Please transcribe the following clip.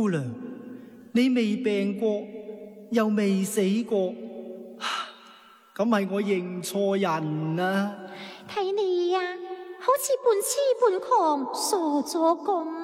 姑娘，你未病過，又未死過，咁係我認錯人啊！ 睇你呀，好似半痴半狂，傻咗咁。